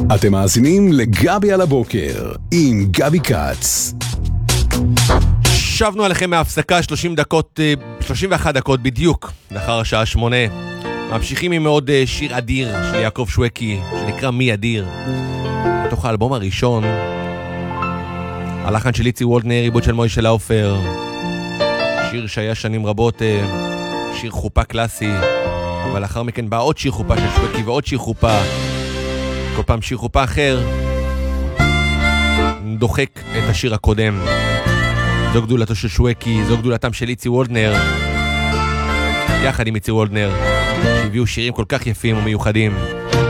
אתם מאזינים לגבי על הבוקר עם גבי קץ. שבנו עליכם מההפסקה 31 דקות בדיוק לאחר השעה 8. ממשיכים עם עוד שיר אדיר של יעקב שווקי שנקרא מי אדיר, בתוך האלבום הראשון. הלחן של איצי וולטנר, עיבוד של מוישה לאופר, שיר שהיה שנים רבות שיר חופה קלאסי, אבל לאחר מכן בא עוד שיר חופה של שווקי ועוד שיר חופה, כל פעם שיר חופה אחר דוחק את השיר הקודם. זו גדולתו של שווקי, זו גדולתם של איצי וולטנר יחד עם איצי וולטנר, שהביאו שירים כל כך יפים ומיוחדים.